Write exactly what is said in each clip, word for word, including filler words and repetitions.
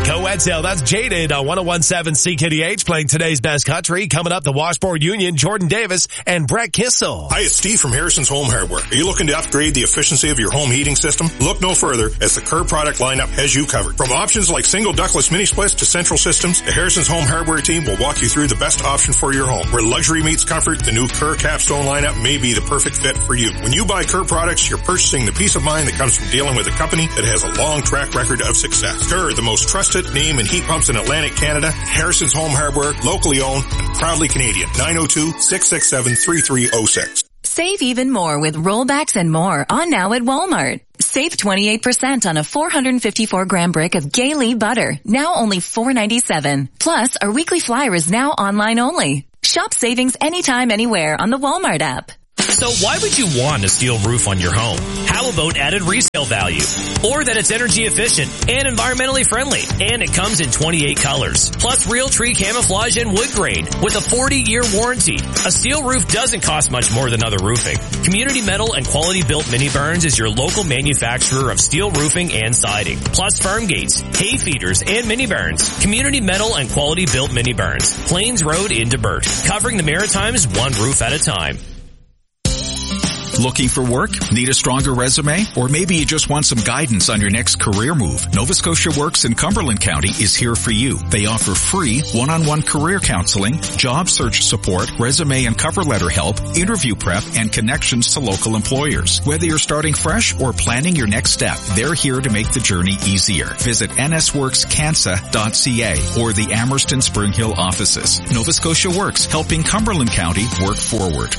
Nico Edsel, that's Jaded on one oh one point seven C K D H, playing today's best country. Coming up, the Washboard Union, Jordan Davis and Brett Kissel. Hi, it's Steve from Harrison's Home Hardware. Are you looking to upgrade the efficiency of your home heating system? Look no further, as the Kerr product lineup has you covered. From options like single ductless mini splits to central systems, the Harrison's Home Hardware team will walk you through the best option for your home. Where luxury meets comfort, the new Kerr Capstone lineup may be the perfect fit for you. When you buy Kerr products, you're purchasing the peace of mind that comes from dealing with a company that has a long track record of success. Kerr, the most trusted name in heat pumps in Atlantic Canada. Harrison's Home Hardware, locally owned and proudly Canadian. nine oh two, six six seven, three three oh six. Save even more with rollbacks and more on now at Walmart. Save twenty-eight percent on a four hundred fifty-four gram brick of Gay-Lee butter, now only four ninety-seven. Plus, our weekly flyer is now online only. Shop savings anytime, anywhere on the Walmart app. So why would you want a steel roof on your home? How about added resale value? Or that it's energy efficient and environmentally friendly, and it comes in twenty-eight colors. Plus real tree camouflage and wood grain with a forty year warranty. A steel roof doesn't cost much more than other roofing. Community Metal and Quality Built Mini Barns is your local manufacturer of steel roofing and siding. Plus farm gates, hay feeders, and mini barns. Community Metal and Quality Built Mini Barns. Plains Road into Burt. Covering the Maritimes one roof at a time. Looking for work? Need a stronger resume? Or maybe you just want some guidance on your next career move? Nova Scotia Works in Cumberland County is here for you. They offer free one-on-one career counseling, job search support, resume and cover letter help, interview prep, and connections to local employers. Whether you're starting fresh or planning your next step, they're here to make the journey easier. Visit n s works cansa dot c a or the Amerston Spring Hill offices. Nova Scotia Works, helping Cumberland County work forward.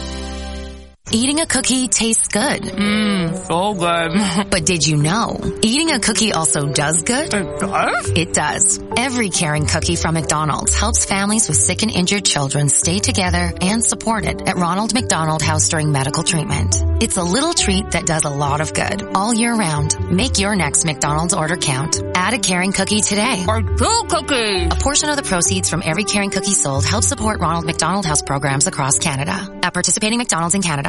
Eating a cookie tastes good. Mmm, so good. But did you know, eating a cookie also does good? It does? It does. Every caring cookie from McDonald's helps families with sick and injured children stay together and supported at Ronald McDonald House during medical treatment. It's a little treat that does a lot of good all year round. Make your next McDonald's order count. Add a caring cookie today. Or two cookies. A portion of the proceeds from every caring cookie sold helps support Ronald McDonald House programs across Canada. At participating McDonald's in Canada,